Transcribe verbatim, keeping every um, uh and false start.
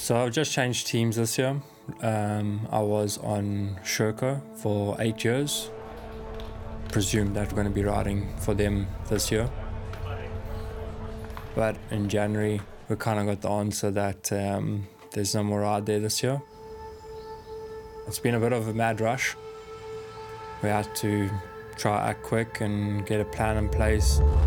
So I've just changed teams this year. Um, I was on Sherco for eight years. Presumed that we're going to be riding for them this year. But in January, we kind of got the answer that um, there's no more ride there this year. It's been a bit of a mad rush. We had to try act quick and get a plan in place.